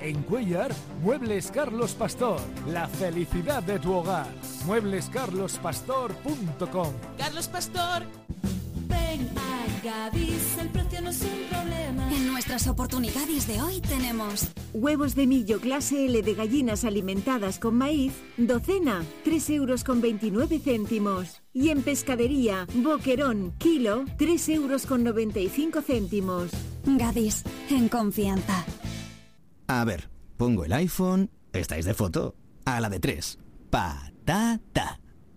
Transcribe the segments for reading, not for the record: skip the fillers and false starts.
En Cuéllar, Muebles Carlos Pastor. La felicidad de tu hogar. Mueblescarlospastor.com. Carlos Pastor. Ven a Gadis, el precio no es un problema. En nuestras oportunidades de hoy tenemos huevos de millo clase L de gallinas alimentadas con maíz, docena, 3,29 €. Y en pescadería, boquerón, kilo, 3,95 €. Gadis, en confianza. A ver, pongo el iPhone, estáis de foto, a la de 3. Patata.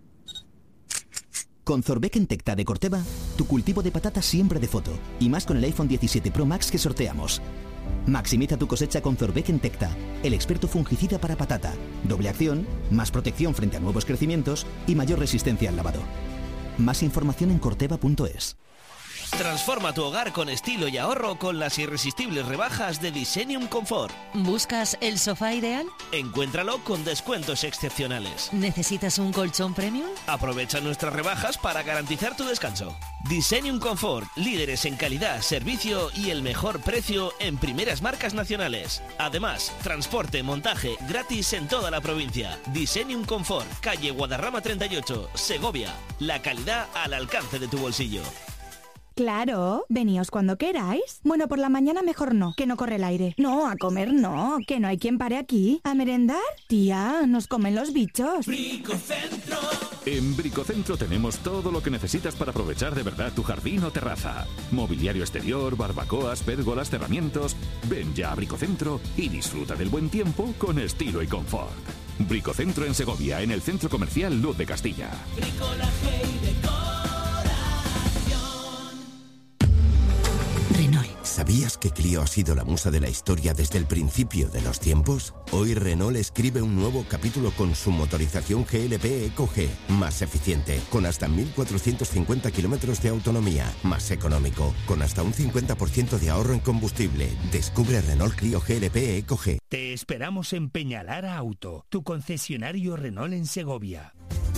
Con Zorbeck Tecta de Corteva, tu cultivo de patatas siempre de foto. Y más con el iPhone 17 Pro Max que sorteamos. Maximiza tu cosecha con Zorbeck Tecta, el experto fungicida para patata. Doble acción, más protección frente a nuevos crecimientos y mayor resistencia al lavado. Más información en corteva.es. Transforma tu hogar con estilo y ahorro con las irresistibles rebajas de Designium Comfort. ¿Buscas el sofá ideal? Encuéntralo con descuentos excepcionales. ¿Necesitas un colchón premium? Aprovecha nuestras rebajas para garantizar tu descanso. Designium Comfort, líderes en calidad, servicio y el mejor precio en primeras marcas nacionales. Además, transporte, montaje gratis en toda la provincia. Designium Comfort, calle Guadarrama 38, Segovia. La calidad al alcance de tu bolsillo. Claro, veníos cuando queráis. Bueno, por la mañana mejor no, que no corre el aire. No, a comer no, que no hay quien pare aquí. ¿A merendar? Tía, nos comen los bichos. Bricocentro. En Bricocentro tenemos todo lo que necesitas para aprovechar de verdad tu jardín o terraza. Mobiliario exterior, barbacoas, pérgolas, cerramientos. Ven ya a Bricocentro y disfruta del buen tiempo con estilo y confort. Bricocentro en Segovia, en el Centro Comercial Luz de Castilla. Bricolaje y decor. ¿Sabías que Clio ha sido la musa de la historia desde el principio de los tiempos? Hoy Renault escribe un nuevo capítulo con su motorización GLP EcoG, más eficiente, con hasta 1.450 kilómetros de autonomía, más económico, con hasta un 50% de ahorro en combustible. Descubre Renault Clio GLP EcoG. Te esperamos en Peñalara Auto, tu concesionario Renault en Segovia.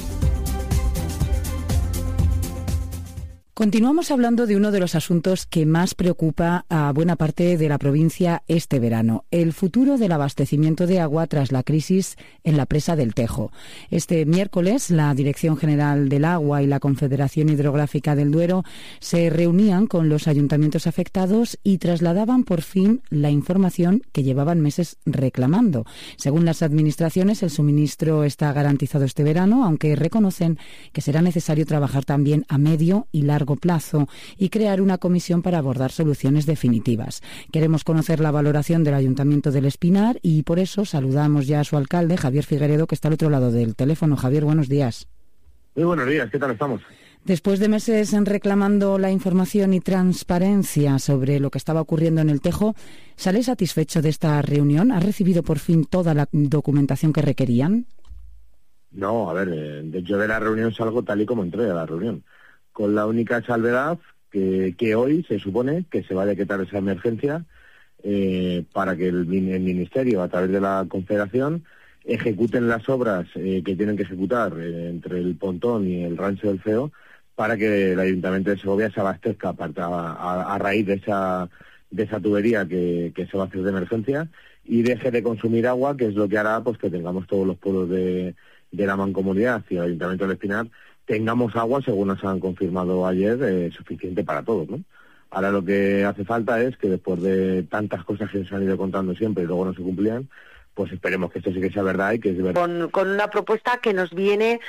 Continuamos hablando de uno de los asuntos que más preocupa a buena parte de la provincia este verano, el futuro del abastecimiento de agua tras la crisis en la presa del Tejo. Este miércoles, la Dirección General del Agua y la Confederación Hidrográfica del Duero se reunían con los ayuntamientos afectados y trasladaban por fin la información que llevaban meses reclamando. Según las administraciones, el suministro está garantizado este verano, aunque reconocen que será necesario trabajar también a medio y largo plazo y crear una comisión para abordar soluciones definitivas. Queremos conocer la valoración del Ayuntamiento del Espinar y por eso saludamos ya a su alcalde, Javier Figueredo, que está al otro lado del teléfono. Javier, buenos días. Muy buenos días, ¿qué tal estamos? Después de meses reclamando la información y transparencia sobre lo que estaba ocurriendo en el Tejo, ¿sale satisfecho de esta reunión? ¿Ha recibido por fin toda la documentación que requerían? No, a ver, yo de la reunión salgo tal y como entré a la reunión, con la única salvedad que hoy se supone que se va a decretar esa emergencia para que el Ministerio, a través de la Confederación, ejecuten las obras que tienen que ejecutar entre el Pontón y el Rancho del Feo para que el Ayuntamiento de Segovia se abastezca a raíz de esa tubería que se va a hacer de emergencia y deje de consumir agua, que es lo que hará pues que tengamos todos los pueblos de la Mancomunidad y el Ayuntamiento del Espinar tengamos agua, según nos han confirmado ayer, suficiente para todos, ¿no? Ahora lo que hace falta es que después de tantas cosas que se han ido contando siempre y luego no se cumplían, pues esperemos que esto sí que sea verdad y que es verdad. Con una propuesta que nos viene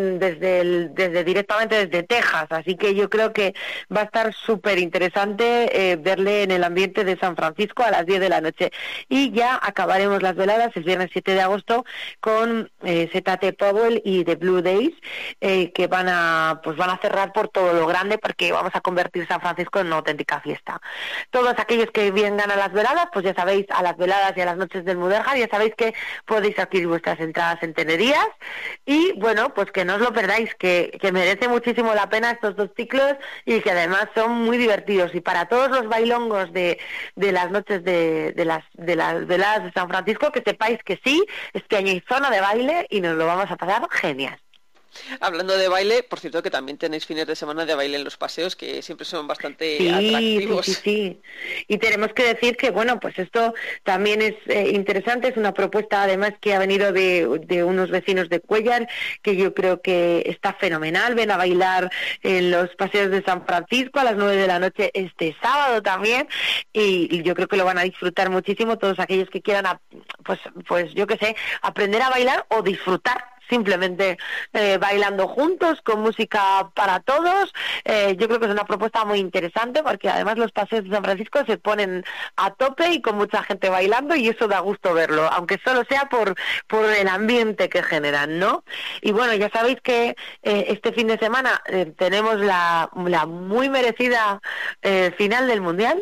directamente desde Texas, así que yo creo que va a estar súper interesante verle en el ambiente de San Francisco a las 10 de la noche. Y ya acabaremos las veladas el viernes 7 de agosto con ZT Powell y The Blue Days, que van a cerrar por todo lo grande porque vamos a convertir San Francisco en una auténtica fiesta. Todos aquellos que vengan a las veladas, pues ya sabéis, a las veladas y a las noches del Mudéjar, ya sabéis que podéis adquirir vuestras entradas en Tenerías y bueno, pues que no os lo perdáis, que merece muchísimo la pena estos dos ciclos y que además son muy divertidos. Y para todos los bailongos de las noches de las veladas de San Francisco, que sepáis que sí, este año hay zona de baile y nos lo vamos a pasar genial. Hablando de baile, por cierto que también tenéis fines de semana de baile en los paseos, que siempre son bastante atractivos. Sí. Y tenemos que decir que, bueno, pues esto también es interesante, es una propuesta además que ha venido de unos vecinos de Cuéllar, que yo creo que está fenomenal. Ven a bailar en los paseos de San Francisco a las 9 de la noche este sábado también, y yo creo que lo van a disfrutar muchísimo todos aquellos que quieran, pues yo qué sé, aprender a bailar o disfrutar simplemente bailando juntos, con música para todos. Yo creo que es una propuesta muy interesante, porque además los paseos de San Francisco se ponen a tope y con mucha gente bailando, y eso da gusto verlo, aunque solo sea por el ambiente que generan, ¿no? Y bueno, ya sabéis que este fin de semana tenemos la muy merecida final del Mundial.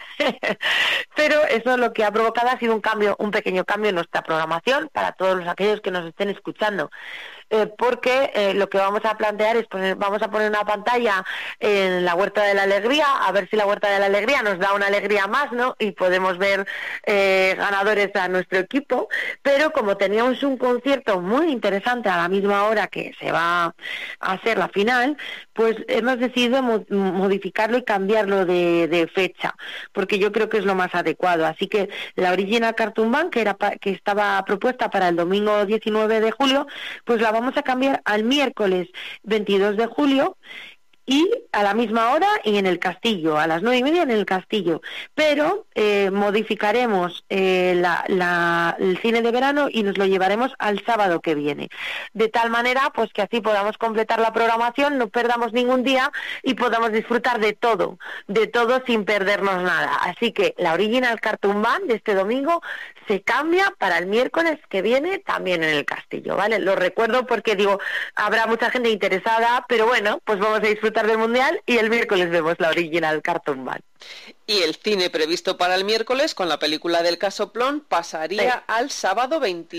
Pero eso lo que ha provocado ha sido un pequeño cambio en nuestra programación para todos aquellos que nos estén escuchando. Porque lo que vamos a plantear es vamos a poner una pantalla en la Huerta de la Alegría, a ver si la Huerta de la Alegría nos da una alegría más, ¿no? Y podemos ver ganadores a nuestro equipo. Pero como teníamos un concierto muy interesante a la misma hora que se va a hacer la final, pues hemos decidido modificarlo y cambiarlo de fecha, porque yo creo que es lo más adecuado. Así que la Original Cartoon Band, que estaba propuesta para el domingo 19 de julio, pues la vamos a cambiar al miércoles 22 de julio, y a la misma hora y en el Castillo, a las 9:30 en el Castillo. Pero modificaremos el cine de verano y nos lo llevaremos al sábado que viene. De tal manera pues que así podamos completar la programación, no perdamos ningún día y podamos disfrutar de todo sin perdernos nada. Así que la Original Cartoon Band de este domingo se cambia para el miércoles que viene también en el Castillo, ¿vale? Lo recuerdo porque digo, habrá mucha gente interesada, pero bueno, pues vamos a disfrutar del Mundial y el miércoles vemos la Original Cartoon Band. Y el cine previsto para el miércoles con la película del Casoplón pasaría al sábado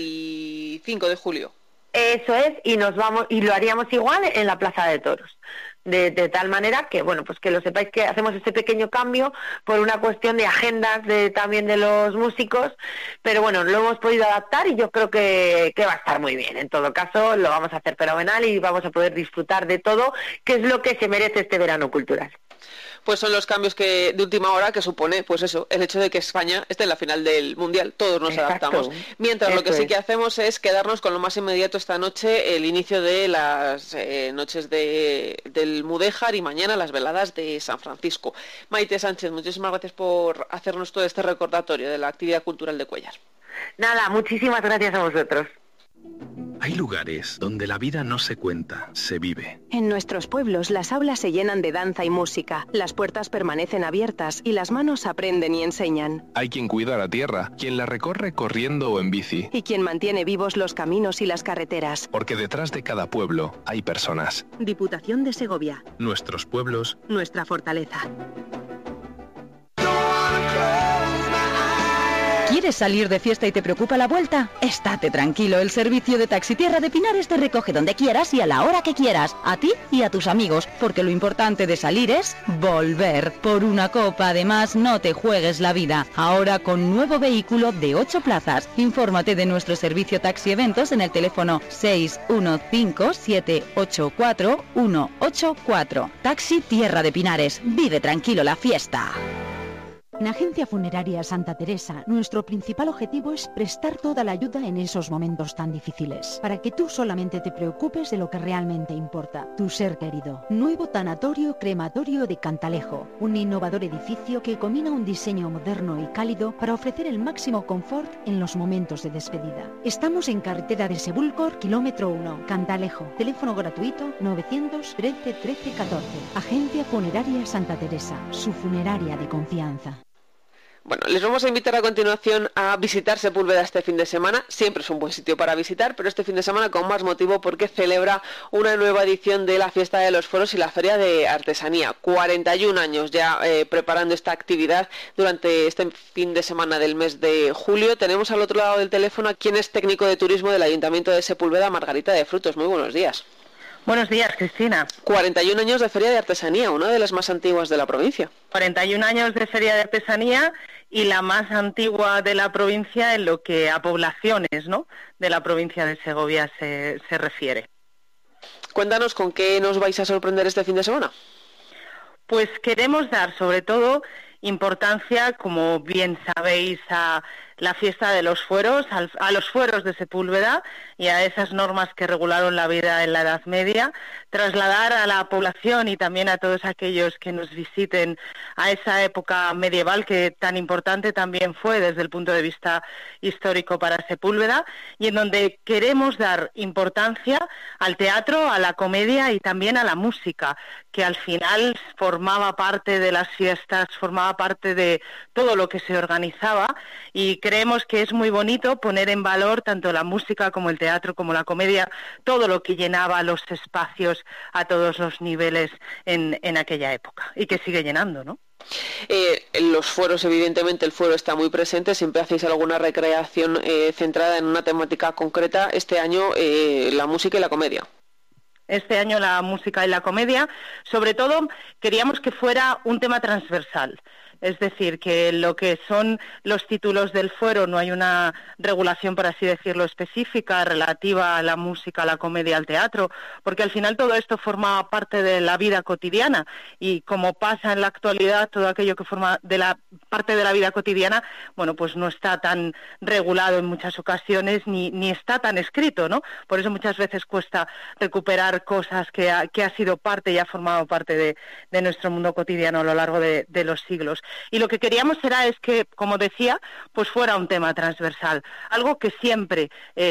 25 de julio. Eso es, y lo haríamos igual en la Plaza de Toros. De tal manera que, bueno, pues que lo sepáis que hacemos este pequeño cambio por una cuestión de agendas también de los músicos, pero bueno, lo hemos podido adaptar y yo creo que va a estar muy bien. En todo caso, lo vamos a hacer fenomenal y vamos a poder disfrutar de todo, que es lo que se merece este verano cultural. Pues son los cambios de última hora que supone, pues eso, el hecho de que España esté en la final del Mundial. Todos nos adaptamos. Mientras lo que sí que hacemos es quedarnos con lo más inmediato esta noche, el inicio de las noches del Mudéjar y mañana las veladas de San Francisco. Maite Sánchez, muchísimas gracias por hacernos todo este recordatorio de la actividad cultural de Cuéllar. Nada, muchísimas gracias a vosotros. Hay lugares donde la vida no se cuenta, se vive. En nuestros pueblos las aulas se llenan de danza y música, las puertas permanecen abiertas y las manos aprenden y enseñan. Hay quien cuida la tierra, quien la recorre corriendo o en bici. Y quien mantiene vivos los caminos y las carreteras. Porque detrás de cada pueblo hay personas. Diputación de Segovia. Nuestros pueblos. Nuestra fortaleza. ¿Quieres salir de fiesta y te preocupa la vuelta? Estate tranquilo, el servicio de Taxi Tierra de Pinares te recoge donde quieras y a la hora que quieras, a ti y a tus amigos, porque lo importante de salir es volver. Por una copa, además, no te juegues la vida. Ahora con nuevo vehículo de 8 plazas. Infórmate de nuestro servicio Taxi Eventos en el teléfono 615-784-184. Taxi Tierra de Pinares. Vive tranquilo la fiesta. En Agencia Funeraria Santa Teresa, nuestro principal objetivo es prestar toda la ayuda en esos momentos tan difíciles, para que tú solamente te preocupes de lo que realmente importa, tu ser querido. Nuevo tanatorio crematorio de Cantalejo, un innovador edificio que combina un diseño moderno y cálido para ofrecer el máximo confort en los momentos de despedida. Estamos en carretera de Sebúlcor, kilómetro 1, Cantalejo. Teléfono gratuito 913 13 14. Agencia Funeraria Santa Teresa, su funeraria de confianza. Bueno, les vamos a invitar a continuación a visitar Sepúlveda este fin de semana. Siempre es un buen sitio para visitar, pero este fin de semana con más motivo porque celebra una nueva edición de la Fiesta de los Foros y la Feria de Artesanía. 41 años ya preparando esta actividad durante este fin de semana del mes de julio. Tenemos al otro lado del teléfono a quien es técnico de turismo del Ayuntamiento de Sepúlveda, Margarita de Frutos. Muy buenos días. Buenos días, Cristina. 41 años de Feria de Artesanía, una de las más antiguas de la provincia. 41 años de Feria de Artesanía y la más antigua de la provincia en lo que a poblaciones, ¿no?, de la provincia de Segovia se refiere. Cuéntanos con qué nos vais a sorprender este fin de semana. Pues queremos dar sobre todo importancia, como bien sabéis, a la fiesta de los fueros, a los fueros de Sepúlveda y a esas normas que regularon la vida en la Edad Media, trasladar a la población y también a todos aquellos que nos visiten a esa época medieval que tan importante también fue desde el punto de vista histórico para Sepúlveda, y en donde queremos dar importancia al teatro, a la comedia y también a la música, que al final formaba parte de las fiestas, formaba parte de todo lo que se organizaba, y creemos que es muy bonito poner en valor tanto la música como el teatro, como la comedia, todo lo que llenaba los espacios a todos los niveles en aquella época, y que sigue llenando, ¿no? Los fueros, evidentemente, el fuero está muy presente, siempre hacéis alguna recreación centrada en una temática concreta. Este año la música y la comedia. Este año la música y la comedia, sobre todo queríamos que fuera un tema transversal. Es decir, que lo que son los títulos del fuero no hay una regulación, por así decirlo, específica relativa a la música, a la comedia, al teatro, porque al final todo esto forma parte de la vida cotidiana, y como pasa en la actualidad, todo aquello que forma de la parte de la vida cotidiana, bueno, pues no está tan regulado en muchas ocasiones ni está tan escrito, ¿no? Por eso muchas veces cuesta recuperar cosas que ha sido parte y ha formado parte de nuestro mundo cotidiano a lo largo de los siglos. Y lo que queríamos es que, como decía, pues fuera un tema transversal, algo que siempre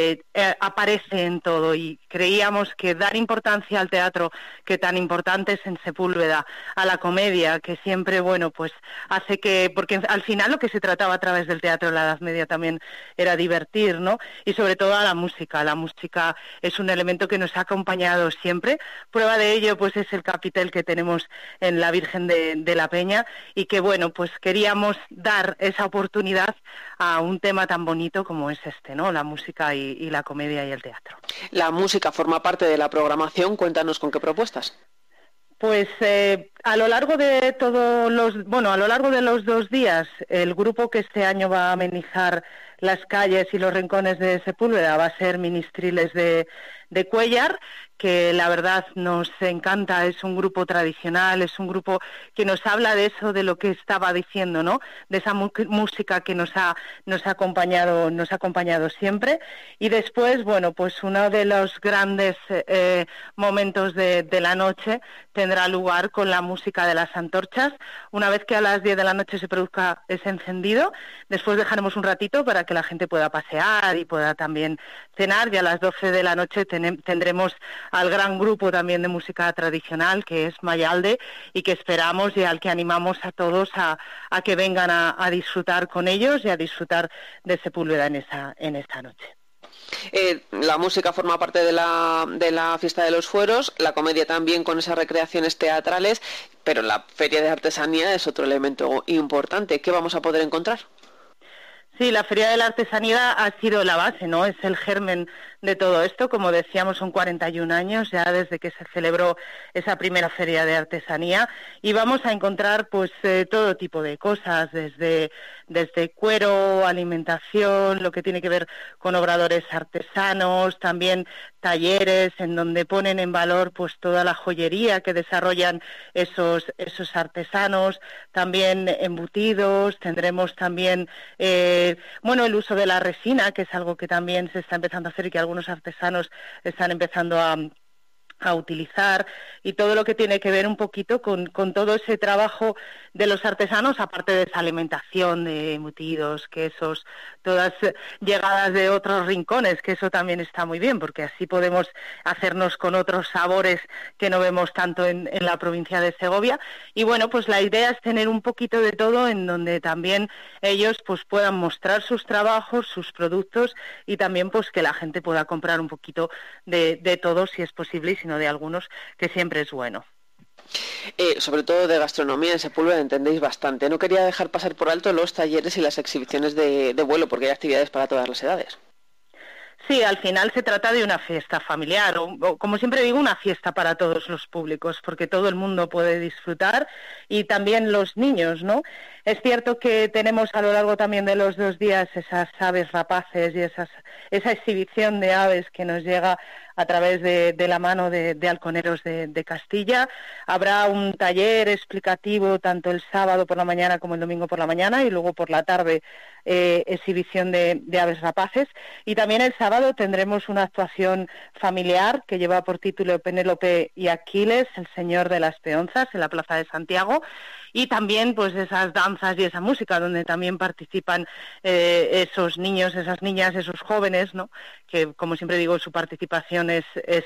aparece en todo, y creíamos que dar importancia al teatro, que tan importante es en Sepúlveda, a la comedia, que siempre, bueno, pues hace que, porque al final lo que se trataba a través del teatro en la Edad Media también era divertir, ¿no? Y sobre todo a la música es un elemento que nos ha acompañado siempre. Prueba de ello pues es el capitel que tenemos en la Virgen de la Peña, y que, bueno, pues queríamos dar esa oportunidad a un tema tan bonito como es este, ¿no? La música y la comedia y el teatro. La música forma parte de la programación, cuéntanos con qué propuestas. Pues a lo largo de a lo largo de los 2 días, el grupo que este año va a amenizar las calles y los rincones de Sepúlveda va a ser Ministriles de Cuéllar, que la verdad nos encanta. Es un grupo tradicional, es un grupo que nos habla de eso, de lo que estaba diciendo, ¿no? De esa música que nos ha acompañado siempre. Y después, bueno, pues uno de los grandes momentos de la noche tendrá lugar con la música de las antorchas. Una vez que a las 10 de la noche se produzca ese encendido, después dejaremos un ratito para que la gente pueda pasear y pueda también cenar, y a las 12 de la noche tendremos al gran grupo también de música tradicional, que es Mayalde, y que esperamos y al que animamos a todos a que vengan a disfrutar con ellos y a disfrutar de Sepúlveda en esta noche. La música forma parte de la fiesta de los fueros, la comedia también con esas recreaciones teatrales, pero la feria de artesanía es otro elemento importante. ¿Qué vamos a poder encontrar? Sí, la Feria de la Artesanía ha sido la base, ¿no? Es el germen de todo esto. Como decíamos, son 41 años ya desde que se celebró esa primera Feria de Artesanía, y vamos a encontrar pues todo tipo de cosas, desde cuero, alimentación, lo que tiene que ver con obradores artesanos, también talleres en donde ponen en valor pues toda la joyería que desarrollan esos artesanos, también embutidos. Tendremos también el uso de la resina, que es algo que también se está empezando a hacer y que algunos artesanos están empezando a utilizar, y todo lo que tiene que ver un poquito con todo ese trabajo de los artesanos, aparte de esa alimentación de embutidos, quesos, todas llegadas de otros rincones, que eso también está muy bien, porque así podemos hacernos con otros sabores que no vemos tanto en la provincia de Segovia. Y bueno, pues la idea es tener un poquito de todo, en donde también ellos pues puedan mostrar sus trabajos, sus productos, y también pues que la gente pueda comprar un poquito de todo, si es posible, y si no de algunos, que siempre es bueno. Sobre todo de gastronomía en Sepúlveda entendéis bastante. No quería dejar pasar por alto los talleres y las exhibiciones de vuelo, porque hay actividades para todas las edades. Sí, al final se trata de una fiesta familiar, o como siempre digo, una fiesta para todos los públicos, porque todo el mundo puede disfrutar, y también los niños, ¿no? Es cierto que tenemos a lo largo también de los 2 días esas aves rapaces y esa exhibición de aves que nos llega a través de la mano de Halconeros de Castilla. Habrá un taller explicativo tanto el sábado por la mañana como el domingo por la mañana, y luego por la tarde exhibición de aves rapaces. Y también el sábado tendremos una actuación familiar que lleva por título Penélope y Aquiles, el señor de las peonzas, en la Plaza de Santiago. Y también pues esas danzas y esa música donde también participan esos niños, esas niñas, esos jóvenes, ¿no? Que, como siempre digo, su participación es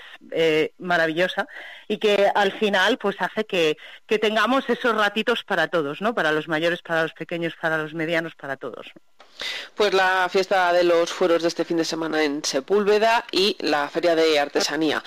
maravillosa, y que al final pues hace que tengamos esos ratitos para todos, ¿no? Para los mayores, para los pequeños, para los medianos, para todos, ¿no? Pues la fiesta de los fueros de este fin de semana en Sepúlveda y la feria de artesanía.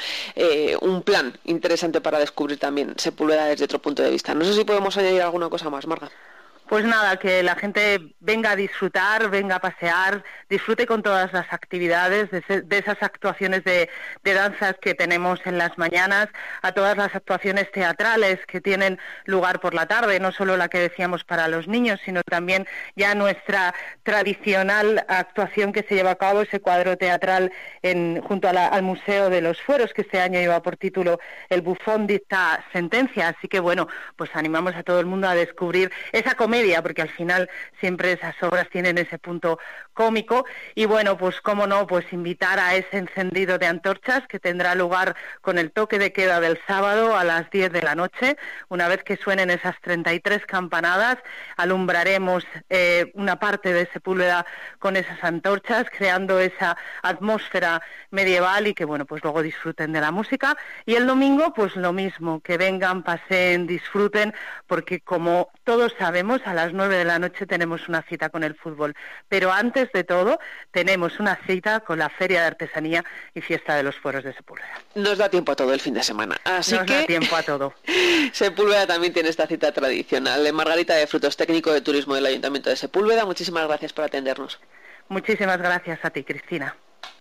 Un plan interesante para descubrir también Sepúlveda desde otro punto de vista. No sé si podemos añadir alguna cosa más, Marga. Pues nada, que la gente venga a disfrutar, venga a pasear, disfrute con todas las actividades, de esas actuaciones de danzas que tenemos en las mañanas, a todas las actuaciones teatrales que tienen lugar por la tarde, no solo la que decíamos para los niños, sino también ya nuestra tradicional actuación que se lleva a cabo, ese cuadro teatral junto al Museo de los Fueros, que este año lleva por título El bufón dicta sentencia. Así que bueno, pues animamos a todo el mundo a descubrir esa comedia, porque al final siempre esas obras tienen ese punto cómico. Y bueno, pues cómo no, pues invitar a ese encendido de antorchas que tendrá lugar con el toque de queda del sábado a las 10 de la noche. Una vez que suenen esas 33 campanadas, alumbraremos una parte de Sepúlveda con esas antorchas, creando esa atmósfera medieval, y que bueno, pues luego disfruten de la música. Y el domingo, pues lo mismo, que vengan, paseen, disfruten, porque como todos sabemos, a las 9 de la noche tenemos una cita con el fútbol, pero antes de todo tenemos una cita con la Feria de Artesanía y Fiesta de los Fueros de Sepúlveda. Nos da tiempo a todo el fin de semana, así Nos da tiempo a todo. Sepúlveda también tiene esta cita tradicional. Margarita de Frutos, técnico de turismo del Ayuntamiento de Sepúlveda, muchísimas gracias por atendernos. Muchísimas gracias a ti, Cristina.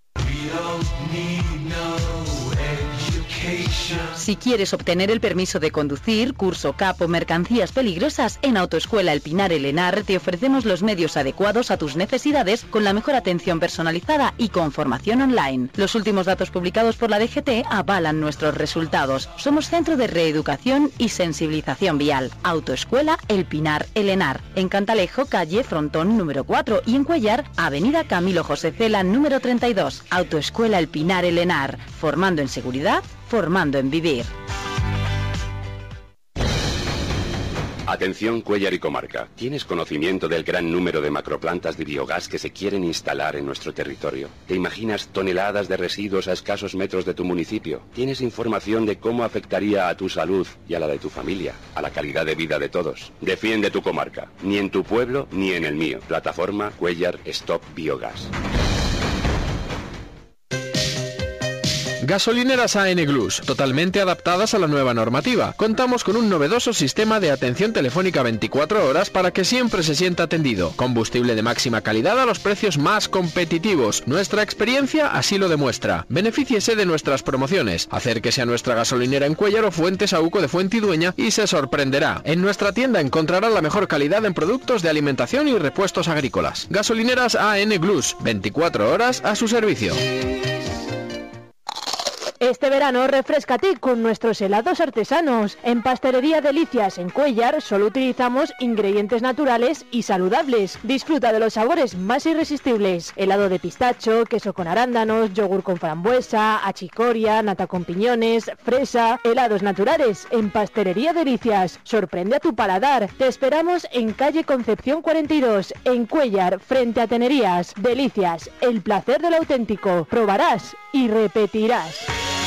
Si quieres obtener el permiso de conducir, curso CAP o mercancías peligrosas, en Autoescuela El Pinar El Henar te ofrecemos los medios adecuados a tus necesidades, con la mejor atención personalizada y con formación online. Los últimos datos publicados por la DGT avalan nuestros resultados. Somos centro de reeducación y sensibilización vial. Autoescuela El Pinar El Henar. En Cantalejo, calle Frontón número 4, y en Cuéllar, avenida Camilo José Cela número 32. Autoescuela El Pinar El Henar. Formando en seguridad, formando en vivir. Atención Cuéllar y comarca. ¿Tienes conocimiento del gran número de macroplantas de biogás que se quieren instalar en nuestro territorio? ¿Te imaginas toneladas de residuos a escasos metros de tu municipio? ¿Tienes información de cómo afectaría a tu salud y a la de tu familia, a la calidad de vida de todos? Defiende tu comarca. Ni en tu pueblo ni en el mío. Plataforma Cuéllar Stop Biogás. Gasolineras AN Glus, totalmente adaptadas a la nueva normativa. Contamos con un novedoso sistema de atención telefónica 24 horas para que siempre se sienta atendido. Combustible de máxima calidad a los precios más competitivos. Nuestra experiencia así lo demuestra. Benefíciese de nuestras promociones. Acérquese a nuestra gasolinera en Cuéllar o Fuentes Saúco de Fuentidueña y se sorprenderá. En nuestra tienda encontrará la mejor calidad en productos de alimentación y repuestos agrícolas. Gasolineras AN Glus, 24 horas a su servicio. Este verano refréscate con nuestros helados artesanos. En Pastelería Delicias en Cuéllar solo utilizamos ingredientes naturales y saludables. Disfruta de los sabores más irresistibles. Helado de pistacho, queso con arándanos, yogur con frambuesa, achicoria, nata con piñones, fresa. Helados naturales en Pastelería Delicias. Sorprende a tu paladar. Te esperamos en calle Concepción 42, en Cuéllar, frente a Tenerías. Delicias, el placer del auténtico. Probarás y repetirás.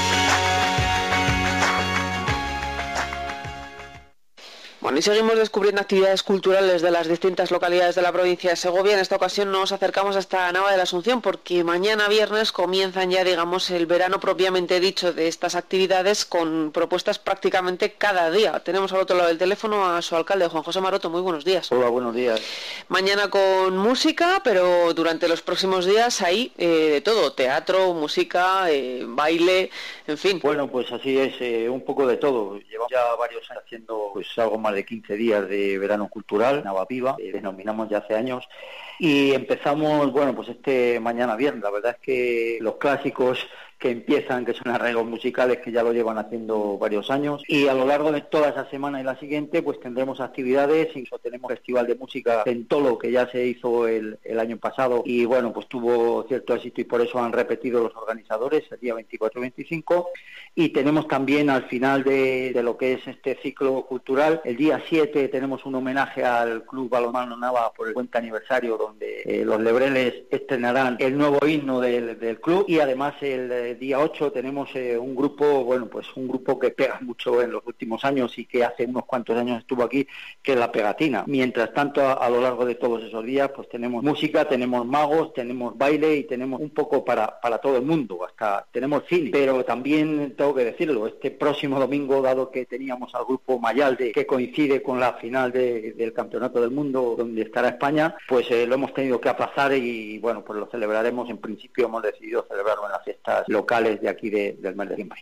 Bueno, y seguimos descubriendo actividades culturales de las distintas localidades de la provincia de Segovia. En esta ocasión nos acercamos hasta Nava de la Asunción, porque mañana viernes comienzan ya, digamos, el verano propiamente dicho de estas actividades, con propuestas prácticamente cada día. Tenemos al otro lado del teléfono a su alcalde, Juan José Maroto. Muy buenos días. Hola, buenos días. Mañana con música, pero durante los próximos días hay de todo: teatro, música, baile, en fin. Bueno, pues así es, un poco de todo. Llevamos ya varios años haciendo pues algo más de 15 días de verano cultural, Nava Viva, denominamos ya hace años, y empezamos, bueno, pues mañana viernes. La verdad es que los clásicos que empiezan, que son arreglos musicales que ya lo llevan haciendo varios años, y a lo largo de toda esa semana y la siguiente pues tendremos actividades, incluso tenemos festival de música en Tolo que ya se hizo el año pasado y bueno, pues tuvo cierto éxito y por eso han repetido los organizadores el día 24 y 25, y tenemos también al final de lo que es este ciclo cultural, el día 7 tenemos un homenaje al Club Balonmano Nava por el 50 aniversario, donde los lebreles estrenarán el nuevo himno del club, y además el día 8 tenemos un grupo, bueno, pues un grupo que pega mucho en los últimos años y que hace unos cuantos años estuvo aquí, que es La Pegatina. Mientras tanto, a lo largo de todos esos días, pues tenemos música, tenemos magos, tenemos baile y tenemos un poco para todo el mundo, hasta tenemos cine, pero también tengo que decirlo, este próximo domingo, dado que teníamos al grupo Mayalde, que coincide con la final del Campeonato del Mundo, donde estará España, pues lo hemos tenido que aplazar y bueno, pues lo celebraremos, en principio hemos decidido celebrarlo en las fiestas locales de aquí del mes de diciembre.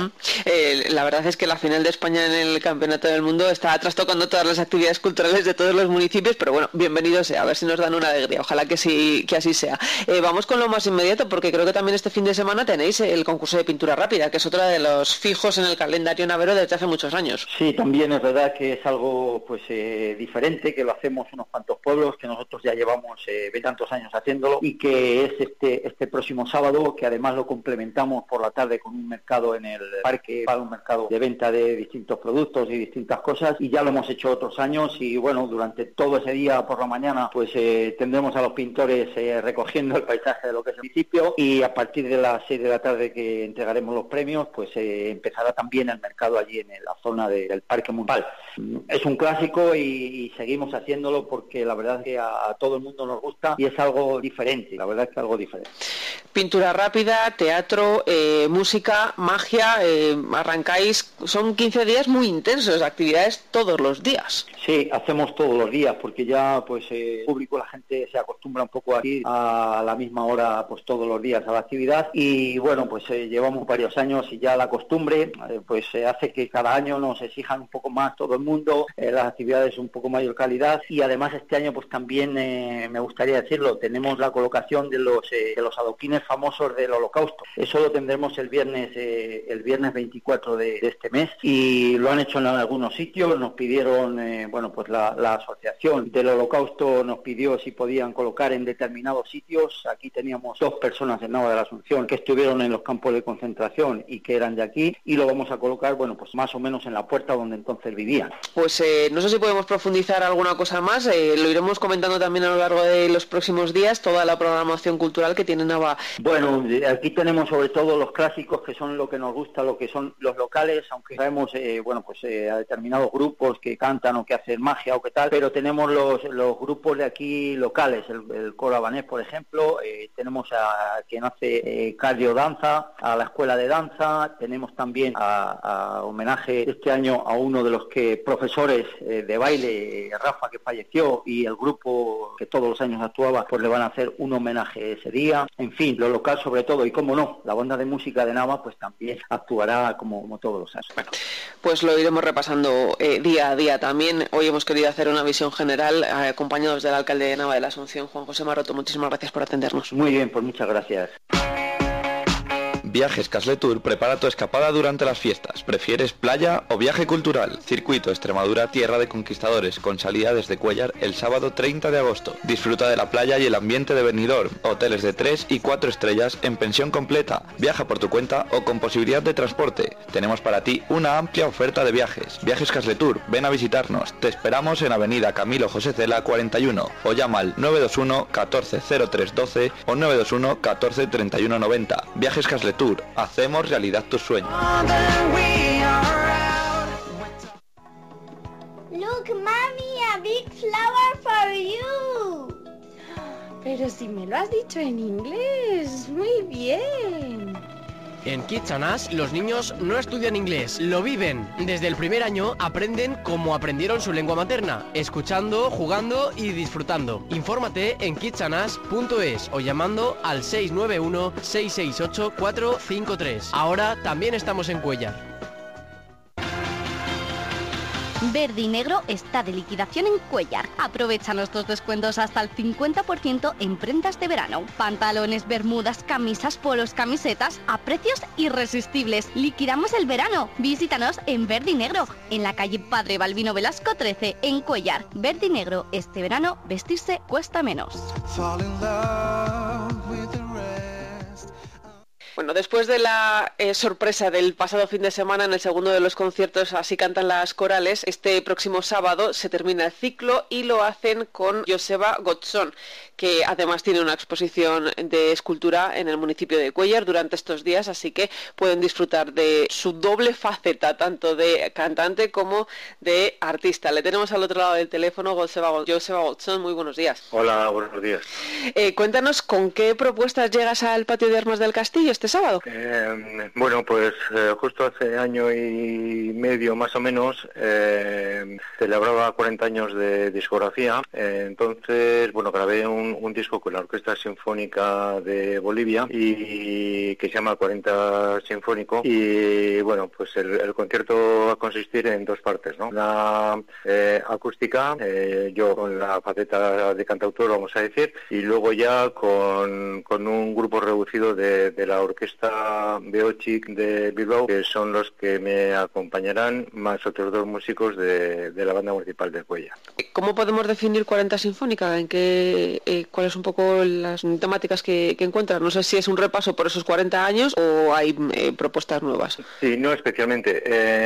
La verdad es que la final de España en el Campeonato del Mundo está trastocando todas las actividades culturales de todos los municipios, pero bueno, bienvenido sea, a ver si nos dan una alegría, ojalá que sí, que así sea. Vamos con lo más inmediato, porque creo que también este fin de semana tenéis el concurso de pintura rápida, que es otra de los fijos en el calendario navero desde hace muchos años. Sí, también es verdad que es algo pues diferente, que lo hacemos unos cuantos pueblos, que nosotros ya llevamos tantos años haciéndolo, y que es este próximo sábado, que además lo complementamos por la tarde con un mercado en el parque, para un mercado de venta de distintos productos y distintas cosas, y ya lo hemos hecho otros años, y bueno, durante todo ese día por la mañana pues tendremos a los pintores recogiendo el paisaje de lo que es el municipio, y a partir de las 6 de la tarde que entregaremos los premios, pues empezará también el mercado allí en la zona del Parque Municipal. Es un clásico y seguimos haciéndolo porque la verdad es que a todo el mundo nos gusta y es algo diferente, la verdad es que algo diferente. Pintura rápida, teatro, música, magia, arrancáis, son 15 días muy intensos, actividades todos los días. Sí, hacemos todos los días porque ya pues el público, la gente se acostumbra un poco aquí a la misma hora pues todos los días a la actividad, y bueno, pues llevamos varios años y ya la costumbre pues hace que cada año nos exijan un poco más todo el mundo, las actividades un poco mayor calidad, y además este año pues también me gustaría decirlo, tenemos la colocación de los adoquines famosos del Holocausto. Eso lo tendremos el viernes 24 de este mes, y lo han hecho en algunos sitios. Nos pidieron, bueno, pues la asociación del Holocausto nos pidió si podían colocar en determinados sitios. Aquí teníamos 2 personas en Nava de la Asunción que estuvieron en los campos de concentración y que eran de aquí, y lo vamos a colocar, bueno, pues más o menos en la puerta donde entonces vivían. Pues no sé si podemos profundizar alguna cosa más, lo iremos comentando también a lo largo de los próximos días, toda la programación cultural que tiene Nava. Bueno, aquí tenemos sobre todo los clásicos, que son lo que nos gusta, lo que son los locales, aunque sabemos, bueno, pues a determinados grupos que cantan o que hacen magia o qué tal, pero tenemos los grupos de aquí locales, el coro habanés, por ejemplo, tenemos a quien hace cardiodanza, a la escuela de danza, tenemos también a homenaje este año a uno de los profesores de baile, Rafa, que falleció, y el grupo que todos los años actuaba, pues le van a hacer un homenaje ese día. En fin, lo local sobre todo, y cómo no, la banda de música de Nava pues también actuará como todos los años. Bueno, pues lo iremos repasando día a día también. Hoy hemos querido hacer una visión general acompañados del alcalde de Nava de la Asunción, Juan José Maroto. Muchísimas gracias por atendernos. Muy bien, pues muchas gracias. Viajes Casletour prepara tu escapada durante las fiestas. ¿Prefieres playa o viaje cultural? Circuito Extremadura, tierra de conquistadores, con salida desde Cuéllar el sábado 30 de agosto. Disfruta de la playa y el ambiente de Benidorm. Hoteles de 3 y 4 estrellas en pensión completa. Viaja por tu cuenta o con posibilidad de transporte. Tenemos para ti una amplia oferta de viajes. Viajes Casletour, ven a visitarnos. Te esperamos en Avenida Camilo José Cela 41 o llama al 921 14 03 12 o 921 14 31 90. Viajes Casletour. Hacemos realidad tus sueños. Look, Mommy, a big flower for you. Pero si me lo has dicho en inglés, muy bien. En Kids and Us, los niños no estudian inglés, lo viven. Desde el primer año aprenden como aprendieron su lengua materna, escuchando, jugando y disfrutando. Infórmate en kidsandas.es o llamando al 691 668 453. Ahora también estamos en Cuéllar. Verde y negro está de liquidación en Cuéllar. Aprovecha nuestros descuentos hasta el 50% en prendas de verano. Pantalones, bermudas, camisas, polos, camisetas a precios irresistibles. Liquidamos el verano. Visítanos en Verde y Negro, en la calle Padre Balbino Velasco 13, en Cuéllar. Verde y Negro, este verano vestirse cuesta menos. Bueno, después de la sorpresa del pasado fin de semana en el segundo de los conciertos Así cantan las corales, este próximo sábado se termina el ciclo y lo hacen con Joseba Gotzon, que además tiene una exposición de escultura en el municipio de Cuéllar durante estos días, así que pueden disfrutar de su doble faceta, tanto de cantante como de artista. Le tenemos al otro lado del teléfono Joseba Gotzon. Muy buenos días. Hola, buenos días. Cuéntanos con qué propuestas llegas al Patio de Armas del Castillo este sábado. Bueno, pues justo hace año y medio más o menos celebraba 40 años de discografía. Entonces, bueno, grabé un disco con la Orquesta Sinfónica de Bolivia y que se llama 40 Sinfónico. Y bueno, pues el concierto va a consistir en dos partes, ¿no? Una acústica, yo con la faceta de cantautor, vamos a decir, y luego ya con un grupo reducido de la Orquesta Beochic de Bilbao, que son los que me acompañarán, más otros dos músicos de la banda municipal de Cuéllar. ¿Cómo podemos definir 40 Sinfónica? ¿En qué, cuáles son un poco las temáticas que encuentran? No sé si es un repaso por esos 40 años o hay propuestas nuevas. Sí, no especialmente.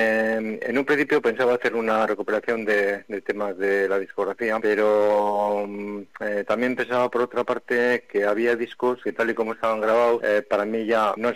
En un principio pensaba hacer una recuperación de temas de la discografía, pero también pensaba por otra parte que había discos que tal y como estaban grabados, para mí ya no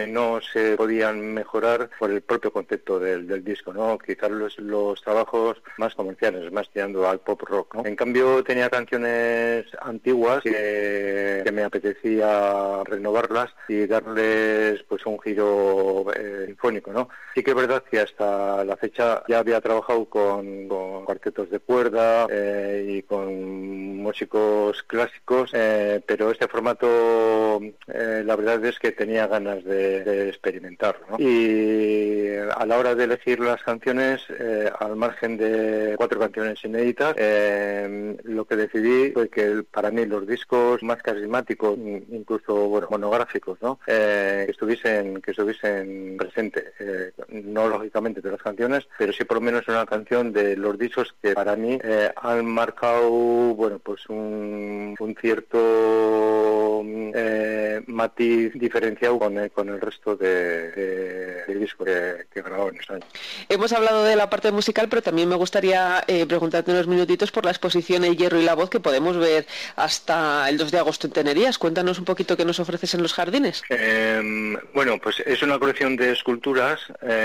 se podían mejorar por el propio concepto del disco, ¿no? Quizás los trabajos más comerciales, más tirando al pop rock, ¿no? En cambio tenía canciones antiguas que me apetecía renovarlas y darles pues un giro sinfónico, ¿no? Sí que es verdad que hasta la fecha ya había trabajado con cuartetos de cuerda y con músicos clásicos, pero este formato la verdad es que tenía ganas de experimentarlo, ¿no? Y a la hora de elegir las canciones, al margen de 4 canciones inéditas, lo que decidí fue que para mí los discos más carismáticos, incluso bueno, monográficos, ¿no? que estuviesen presentes, no lógicamente de las canciones, pero sí por lo menos una canción de los discos que para mí han marcado bueno pues un cierto matiz diferenciado con el resto de discos que he grabado en este año. Hemos hablado de la parte musical, pero también me gustaría preguntarte unos minutitos por la exposición El Hierro y la Voz que podemos ver hasta el 2 de agosto en Tenerías. Cuéntanos un poquito qué nos ofreces en los jardines. Bueno, pues es una colección de esculturas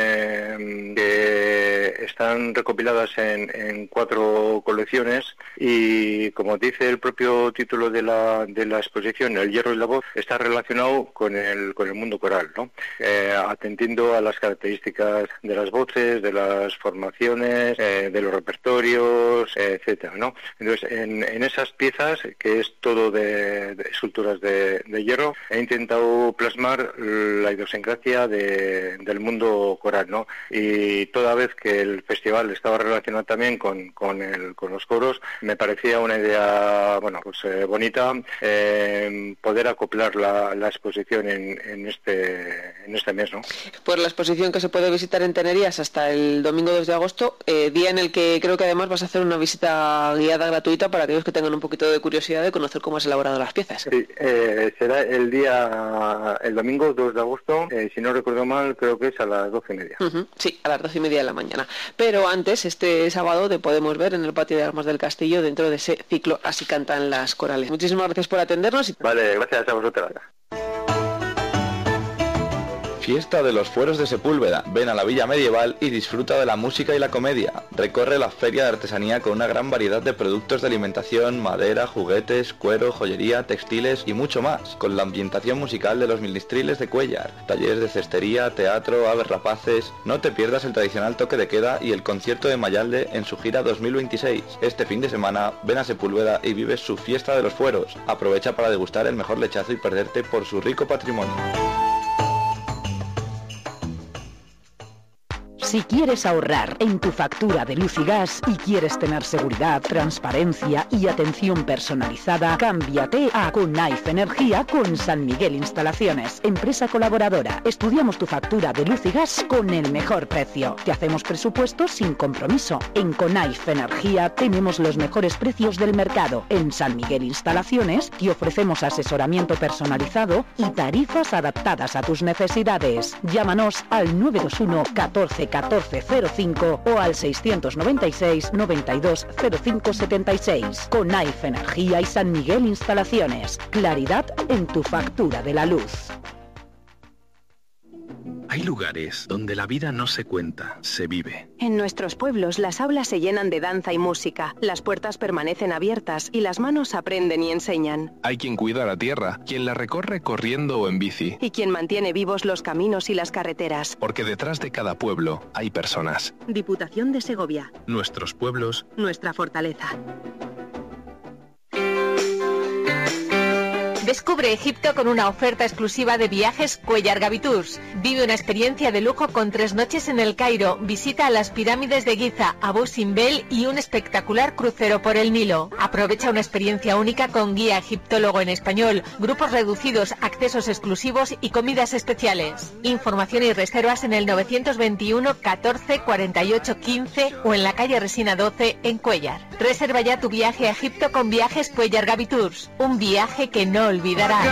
que están recopiladas en 4 colecciones y, como dice el propio título de la exposición, El Hierro y la Voz, está relacionado con el mundo coral, ¿no? Atendiendo a las características de las voces, de las formaciones, de los repertorios, etcétera, ¿no? Entonces, en esas piezas, que es todo de esculturas de hierro, he intentado plasmar la idiosincrasia del mundo coral, ¿no? Y toda vez que el festival estaba relacionado también con los coros, me parecía una idea, bueno, pues bonita, poder acoplar la exposición en este mes, ¿no? Pues la exposición que se puede visitar en Tenerías hasta el domingo 2 de agosto, día en el que creo que además vas a hacer una visita guiada gratuita para aquellos que tengan un poquito de curiosidad de conocer cómo has elaborado las piezas. Sí, será el domingo 2 de agosto, si no recuerdo mal, creo que es a las 12:30. Sí, a las 12:30 de la mañana. Pero antes, este sábado, te podemos ver en el Patio de Armas del Castillo dentro de ese ciclo Así cantan las corales. Muchísimas gracias por atendernos. Vale, gracias a vosotros. Fiesta de los Fueros de Sepúlveda. Ven a la Villa Medieval y disfruta de la música y la comedia. Recorre la feria de artesanía con una gran variedad de productos de alimentación, madera, juguetes, cuero, joyería, textiles y mucho más, con la ambientación musical de los Ministriles de Cuéllar, talleres de cestería, teatro, aves rapaces. No te pierdas el tradicional toque de queda y el concierto de Mayalde en su gira 2026. Este fin de semana ven a Sepúlveda y vives su Fiesta de los Fueros. Aprovecha para degustar el mejor lechazo y perderte por su rico patrimonio. Si quieres ahorrar en tu factura de luz y gas y quieres tener seguridad, transparencia y atención personalizada, cámbiate a Conaife Energía con San Miguel Instalaciones, empresa colaboradora. Estudiamos tu factura de luz y gas con el mejor precio. Te hacemos presupuestos sin compromiso. En Conaife Energía tenemos los mejores precios del mercado. En San Miguel Instalaciones te ofrecemos asesoramiento personalizado y tarifas adaptadas a tus necesidades. Llámanos al 921 14 14 05 o al 696 92 05 76. Conaife Energía y San Miguel Instalaciones. Claridad en tu factura de la luz. Hay lugares donde la vida no se cuenta, se vive. En nuestros pueblos las aulas se llenan de danza y música, las puertas permanecen abiertas y las manos aprenden y enseñan. Hay quien cuida la tierra, quien la recorre corriendo o en bici. Y quien mantiene vivos los caminos y las carreteras. Porque detrás de cada pueblo hay personas. Diputación de Segovia. Nuestros pueblos. Nuestra fortaleza. Descubre Egipto con una oferta exclusiva de viajes Cuellar Gavi Tours. Vive una experiencia de lujo con 3 noches en el Cairo, visita a las pirámides de Giza, Abu Simbel y un espectacular crucero por el Nilo. Aprovecha una experiencia única con guía egiptólogo en español, grupos reducidos, accesos exclusivos y comidas especiales. Información y reservas en el 921 14 48 15 o en la calle Resina 12 en Cuellar. Reserva ya tu viaje a Egipto con viajes Cuellar Gavi Tours. Un viaje que no olvidarás.